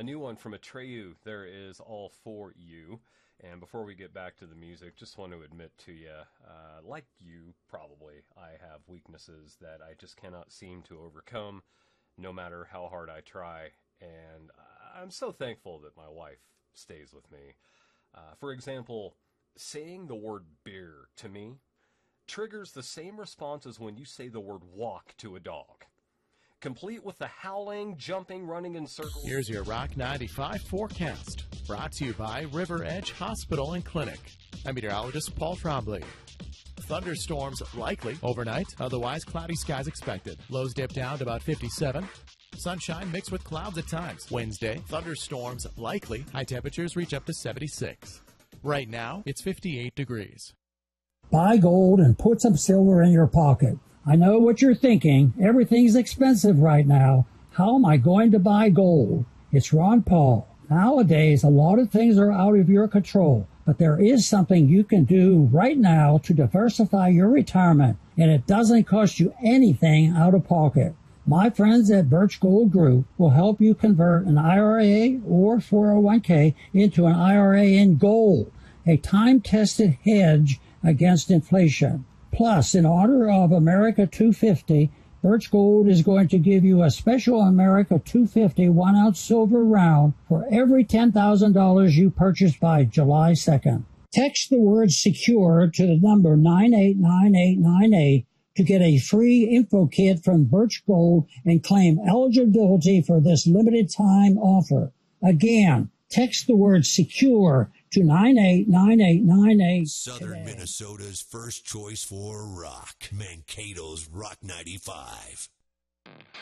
a new one from Atreyu. There is All For You. And before we get back to the music, just want to admit to you, like you probably, I have weaknesses that I just cannot seem to overcome, no matter how hard I try. And I'm so thankful that my wife stays with me. For example, saying the word beer to me triggers the same response as when you say the word walk to a dog, complete with the howling, jumping, running in circles. Here's your Rock 95 forecast, brought to you by River Edge Hospital and Clinic. I'm meteorologist Paul Trombley. Thunderstorms likely overnight, otherwise cloudy skies expected. Lows dip down to about 57. Sunshine mixed with clouds at times. Wednesday, thunderstorms likely. High temperatures reach up to 76. Right now, it's 58 degrees. Buy gold and put some silver in your pocket. I know what you're thinking. Everything's expensive right now. How am I going to buy gold? It's Ron Paul. Nowadays, a lot of things are out of your control, but there is something you can do right now to diversify your retirement, and it doesn't cost you anything out of pocket. My friends at Birch Gold Group will help you convert an IRA or 401k into an IRA in gold, a time-tested hedge against inflation. Plus, in honor of America 250, Birch Gold is going to give you a special America 250 1-ounce silver round for every $10,000 you purchase by July 2nd. Text the word SECURE to the number 989898 to get a free info kit from Birch Gold and claim eligibility for this limited time offer. Again, text the word SECURE to 989898. Southern today. Minnesota's first choice for rock. Mankato's Rock 95.